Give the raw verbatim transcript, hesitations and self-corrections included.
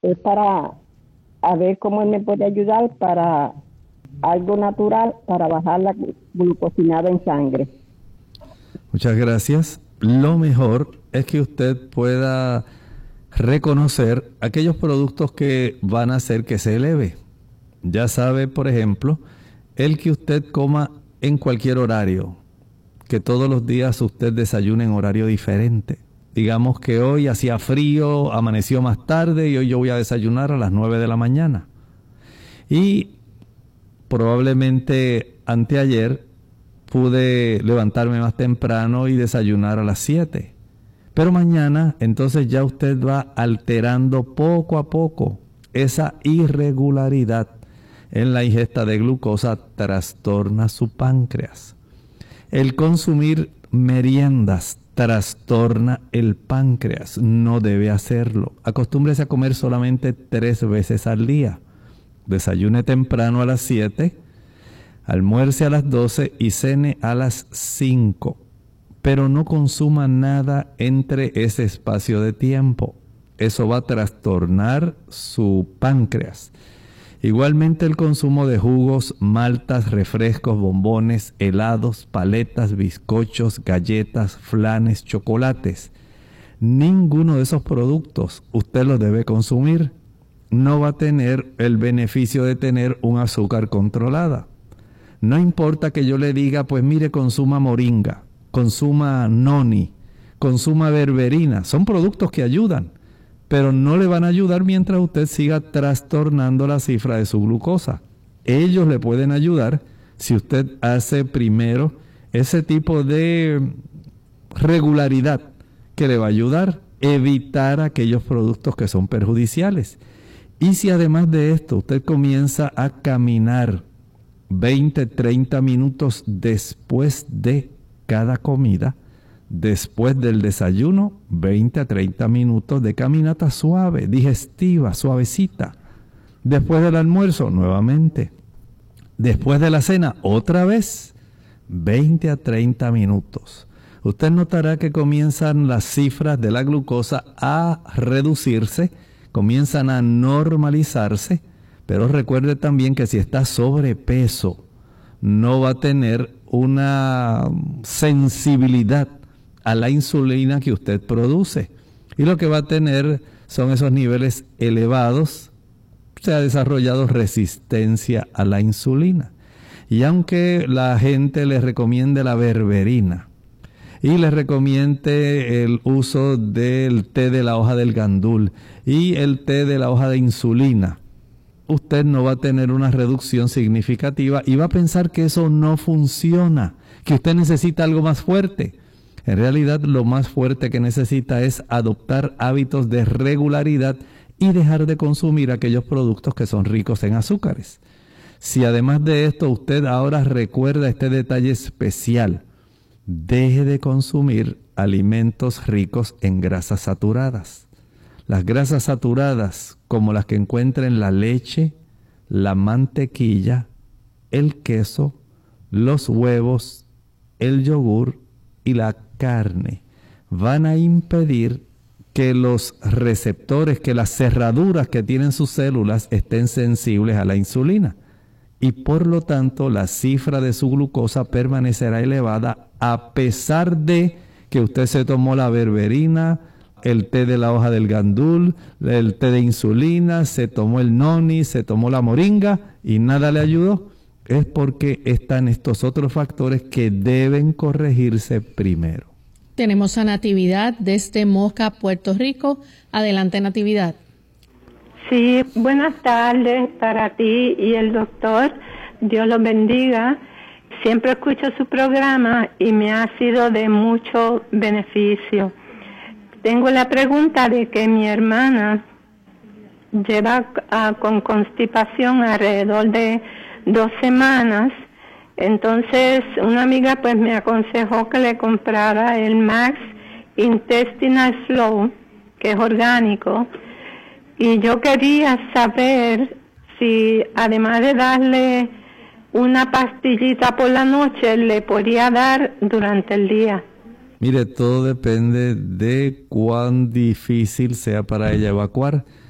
Es para a ver cómo él me puede ayudar para algo natural para bajar la glucosinada en sangre. Muchas gracias. Lo mejor es que usted pueda reconocer aquellos productos que van a hacer que se eleve. Ya sabe, por ejemplo, el que usted coma en cualquier horario, que todos los días usted desayune en horario diferente. Digamos que hoy hacía frío, amaneció más tarde y hoy yo voy a desayunar a las nueve de la mañana. Y probablemente anteayer pude levantarme más temprano y desayunar a las siete. Pero mañana entonces ya usted va alterando poco a poco esa irregularidad en la ingesta de glucosa, trastorna su páncreas. El consumir meriendas trastorna el páncreas, no debe hacerlo. Acostúmbrese a comer solamente tres veces al día. Desayune temprano a las siete, almuerce a las doce y cene a las cinco. Pero no consuma nada entre ese espacio de tiempo. Eso va a trastornar su páncreas. Igualmente el consumo de jugos, maltas, refrescos, bombones, helados, paletas, bizcochos, galletas, flanes, chocolates. Ninguno de esos productos usted los debe consumir. No va a tener el beneficio de tener un azúcar controlada. No importa que yo le diga, pues mire, consuma moringa, consuma noni, consuma berberina. Son productos que ayudan, pero no le van a ayudar mientras usted siga trastornando la cifra de su glucosa. Ellos le pueden ayudar si usted hace primero ese tipo de regularidad que le va a ayudar a evitar aquellos productos que son perjudiciales. Y si además de esto usted comienza a caminar veinte, treinta minutos después de cada comida, después del desayuno, veinte a treinta minutos de caminata suave, digestiva, suavecita. Después del almuerzo, nuevamente. Después de la cena, otra vez, veinte a treinta minutos. Usted notará que comienzan las cifras de la glucosa a reducirse, comienzan a normalizarse, pero recuerde también que si está sobrepeso, no va a tener una sensibilidad a la insulina que usted produce. Y lo que va a tener son esos niveles elevados. Se ha desarrollado resistencia a la insulina. Y aunque la gente le recomiende la berberina y le recomiende el uso del té de la hoja del gandul y el té de la hoja de insulina, usted no va a tener una reducción significativa y va a pensar que eso no funciona, que usted necesita algo más fuerte. En realidad, lo más fuerte que necesita es adoptar hábitos de regularidad y dejar de consumir aquellos productos que son ricos en azúcares. Si además de esto usted ahora recuerda este detalle especial, deje de consumir alimentos ricos en grasas saturadas. Las grasas saturadas, como las que encuentra en la leche, la mantequilla, el queso, los huevos, el yogur y la carne, van a impedir que los receptores, que las cerraduras que tienen sus células estén sensibles a la insulina. Y por lo tanto, la cifra de su glucosa permanecerá elevada a pesar de que usted se tomó la berberina, el té de la hoja del gandul, el té de insulina, se tomó el noni, se tomó la moringa y nada le ayudó. Es porque están estos otros factores que deben corregirse primero. Tenemos a Natividad desde Moca, Puerto Rico. Adelante, Natividad. Sí, buenas tardes para ti y el doctor. Dios los bendiga. Siempre escucho su programa y me ha sido de mucho beneficio. Tengo la pregunta de que mi hermana lleva uh, con constipación alrededor de dos semanas. Entonces una amiga pues me aconsejó que le comprara el Max Intestinal Flow, que es orgánico, y yo quería saber si además de darle una pastillita por la noche le podía dar durante el día. Mire, todo depende de cuán difícil sea para ella evacuar.